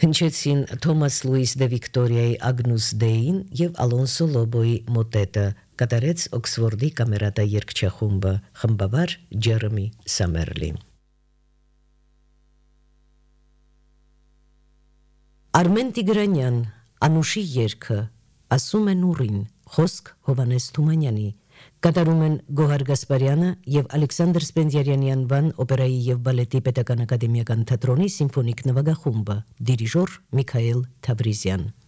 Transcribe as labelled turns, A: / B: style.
A: Հնչեցին Թոմաս Լուիս դե Վիկտորիայի Ագնուս Դեին եւ Ալոնսո Լոբոյի մոտետը, կատարեց Օքսֆորդի կամերատա երգչախումբը, խմբավար Ջերեմի Սամերլի։ Արմեն Տիգրանյան, Անուշի երգը, ասում են ուրին, խոսք Հովանես Թումանյանի, կատարում են Գոհար Գասպարյանը եւ Ալեքսանդր Սպենդիարյանի անվան օպերայի եւ բալետի պետական ակադեմիական թատրոնի սիմֆոնիկ նվագախումբը, դիրիժոր Միքայել Թավրիզյան։